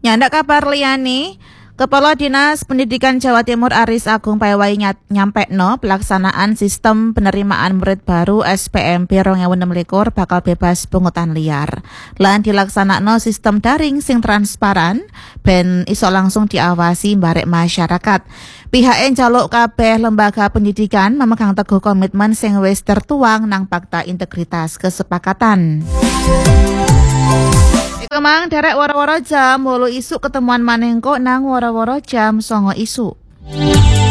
Nyandak kabar liyane, Kepala Dinas Pendidikan Jawa Timur Aris Agung Paiwai nyampekno pelaksanaan sistem penerimaan murid baru SPMB 2026 bakal bebas pungutan liar. Lan dilaksanakno sistem daring sing transparan ben iso langsung diawasi barek masyarakat. Pihake njaluk kabeh lembaga pendidikan memegang teguh komitmen sing wis tertuang nang Fakta Integritas Kesepakatan. Kemang derek woro-woro jam 8 isuk ketemuan manengko nang woro-woro jam 9 isuk.